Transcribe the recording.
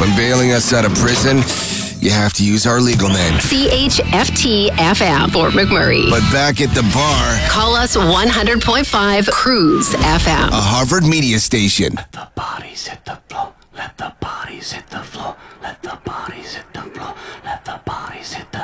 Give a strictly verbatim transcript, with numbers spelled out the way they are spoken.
When bailing us out of prison, you have to use our legal name. C H F T F M, Fort McMurray. But back at the bar, call us one hundred point five Cruise F M. A Harvard media station. Let the bodies hit the floor. Let the bodies hit the floor.